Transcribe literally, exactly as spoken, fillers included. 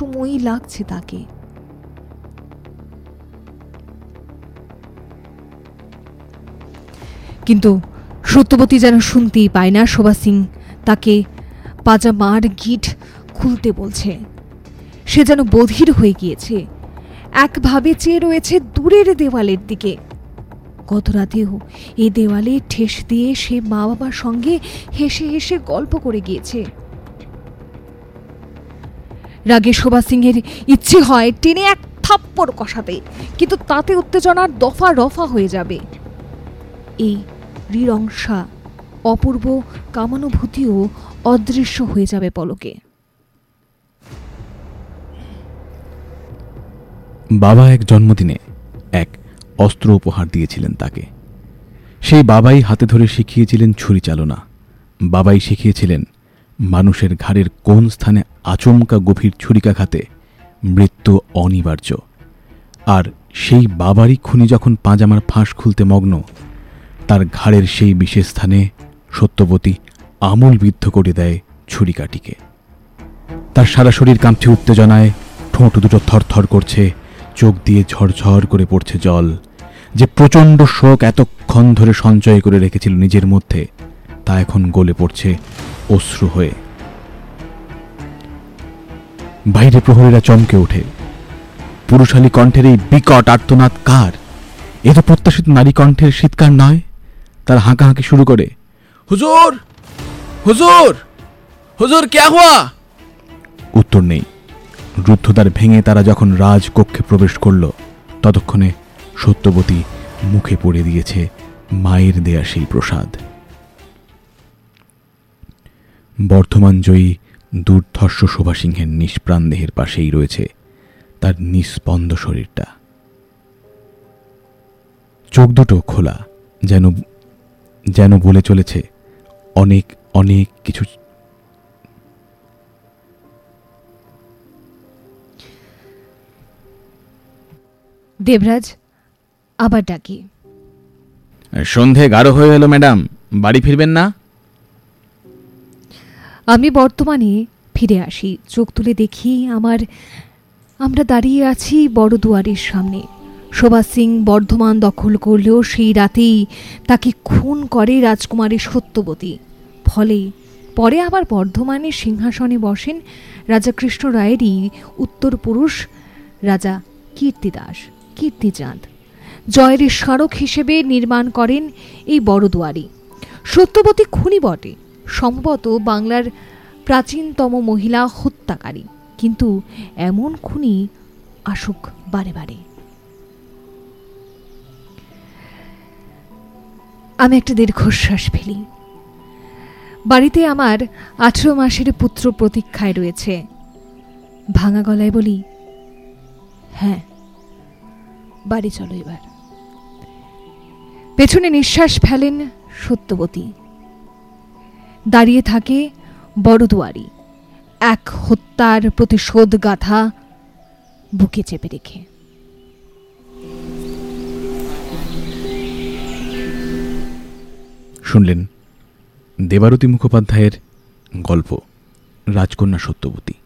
রহস্যময়ী লাগছে তাকে। কিন্তু সত্যবতী যেন শুনতেই পায় না শোভা সিং তাকে পাজামার গিট খুলতে বলছে। সে যেন বধির হয়ে গিয়েছে, একভাবে চেয়ে রয়েছে দূরের দেওয়ালের দিকে। গত রাতেও এই দেওয়ালে ঠেস দিয়ে সে মা বাবার সঙ্গে হেসে হেসে গল্প করে গিয়েছে। রাগে শোভা সিংয়ের ইচ্ছে হয় টেনে এক থাপ্পড় কষাতে, কিন্তু তাতে উত্তেজনার দফা রফা হয়ে যাবে। এই রিরংসা অপূর্ব কামানুভূতিও অদৃশ্য হয়ে যাবে পলকে। বাবা এক জন্মদিনে এক অস্ত্র উপহার দিয়েছিলেন তাকে। সেই বাবাই হাতে ধরে শিখিয়েছিলেন ছুরি চালনা। বাবাই শিখিয়েছিলেন মানুষের ঘাড়ের কোন স্থানে আচমকা গভীর ছুরিকাঘাতে মৃত্যু অনিবার্য। আর সেই বাবারই খুনি যখন পাজামার ফাঁস খুলতে মগ্ন, তার ঘাড়ের সেই বিশেষ স্থানে সত্যবতী আমূল বিদ্ধ করে দেয় ছুরিকাটিকে। তার সারা শরীর কাঁপছে উত্তেজনায়, ঠোঁট দুটো থরথর করছে, চোখ দিয়ে ঝরঝর করে পড়ছে জল। যে প্রচণ্ড শোক এতক্ষণ ধরে সঞ্চয় করে রেখেছিল নিজের মধ্যে, তা এখন গলে পড়ছে অশ্রু হয়ে। বাইরে প্রহরীরা চমকে ওঠে। পুরুষালী কণ্ঠের এই বিকট আর্তনাদ কার? এ তো প্রত্যাশিত নারী কণ্ঠের শীতকার নয়। তার হাঁকাহাঁকি শুরু করে, হুজুর হুজুর হুজুর ক্যা হুয়া? উত্তর নেই। রুদ্ধদ্বার ভেঙে তারা যখন রাজকক্ষে প্রবেশ করল, ততক্ষণে সত্যবতী মুখে পড়ে দিয়েছে মায়ের দেয়া সেই প্রসাদ। বর্ধমান জয়ী দুর্ধর্ষ শোভা সিংহের নিষ্প্রাণ দেহের পাশেই রয়েছে তার নিস্পন্দ শরীরটা। চোখ দুটো খোলা, যেন যেন বলে চলেছে অনেক অনেক কিছু। দেবরাজ আবার ডাকি, সন্ধে গাঢ় হয়ে এলো ম্যাডাম, বাড়ি ফিরবেন না? আমি বর্তমানে ফিরে আসি। চোখ তুলে দেখি আমার আমরা দাঁড়িয়ে আছি বড় দুয়ারের সামনে। শোভা সিং বর্ধমান দখল করলেও সেই রাতেই তাকে খুন করে রাজকুমারী সত্যবতী। ফলে পরে আবার বর্ধমানের সিংহাসনে বসেন রাজা কৃষ্ণ রায়েরই উত্তর পুরুষ রাজা কীর্তিদাস কীর্তিচাঁদ। জয়ের স্মারক হিসেবে নির্মাণ করেন এই বড় দুয়ারি। সত্যবতী খুনি বটে, সম্ভবত বাংলার প্রাচীনতম মহিলা হত্যাকারী, কিন্তু এমন খুনি আসুক বারে বারে। আমি একটা দীর্ঘশ্বাস ফেলি। বাড়িতে আমার আঠেরো মাসের পুত্র প্রতীক্ষায় রয়েছে। ভাঙা গলায় বলি, হ্যাঁ বাড়ি চলো এবার। পেছনে নিঃশ্বাস ফেলেন সত্যবতী। দাঁড়িয়ে থাকে বড় দুয়ারি, এক হত্যার প্রতিশোধ গাথা বুকে চেপে রেখে। শুনলেন দেবারতী মুখোপাধ্যায়ের গল্প রাজকন্যা সত্যবতী।